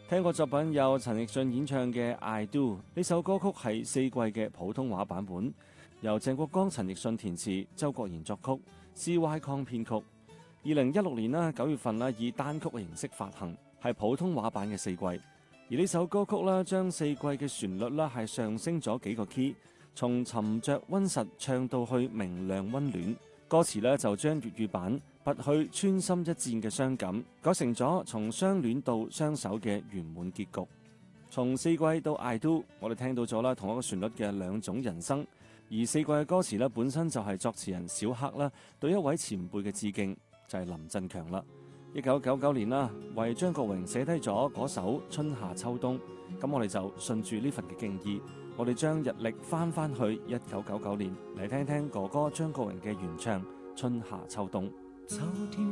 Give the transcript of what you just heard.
聽過作品有陳奕迅演唱嘅《I Do》，呢首歌曲係四季嘅普通話版本，由鄭國江、陳奕迅填詞，周國賢作曲，CY Kong 編曲。2016年9月份以單曲嘅形式發行，係普通話版嘅四季。而呢首歌曲將四季嘅旋律係上升咗幾個 key， 從沉着溫實唱到去明亮溫暖。歌詞就將粵語版拔去穿心一箭嘅傷感，改成咗從相戀到相守嘅圓滿結局。從四季到 I Do， 我哋聽到咗同一個旋律嘅兩種人生。而四季嘅歌詞本身就係作詞人小黑對一位前輩嘅致敬，就係林振強啦。1999年為張國榮寫低咗嗰首春夏秋冬，咁我哋就順住呢份嘅敬意，我哋將日曆翻去1999年嚟聽聽哥哥張國榮嘅原唱《春夏秋冬》。 秋天